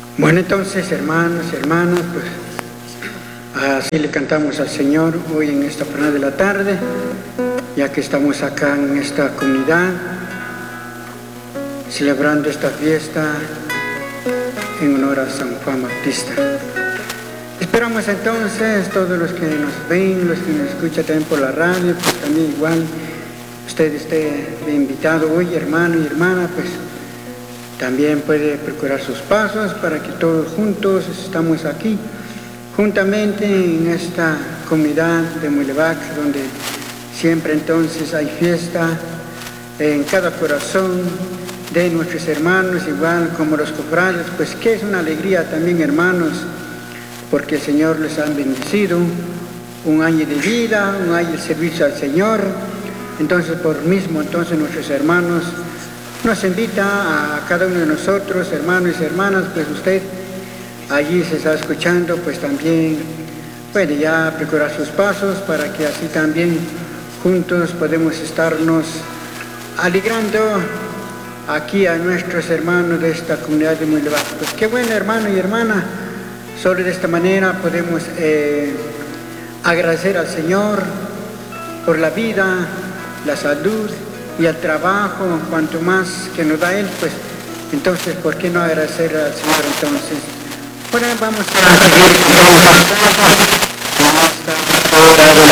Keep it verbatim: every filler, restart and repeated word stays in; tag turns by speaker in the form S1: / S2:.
S1: Bueno, entonces, hermanos y hermanas, pues así le cantamos al Señor hoy en esta jornada de la tarde, ya que estamos acá en esta comunidad, celebrando esta fiesta en honor a San Juan Bautista. Esperamos entonces, todos los que nos ven, los que nos escuchan también por la radio, pues también igual, usted esté invitado hoy, hermano y hermana, pues también puede procurar sus pasos para que todos juntos estamos aquí, juntamente en esta comunidad de Muilevac, donde siempre entonces hay fiesta en cada corazón de nuestros hermanos, igual como los cofrades, pues que es una alegría también, hermanos, porque el Señor les ha bendecido, un año de vida, un año de servicio al Señor. Entonces, por mismo, entonces nuestros hermanos nos invita a cada uno de nosotros, hermanos y hermanas, pues usted allí se está escuchando, pues también puede ya procurar sus pasos para que así también juntos podemos estarnos alegrando aquí a nuestros hermanos de esta comunidad de Muilevac. Pues qué bueno, hermano y hermana, solo de esta manera podemos eh, agradecer al Señor por la vida, la salud y el trabajo, cuanto más que nos da Él, pues entonces, ¿por qué no agradecer al Señor entonces? Bueno, vamos a seguir con esta hora de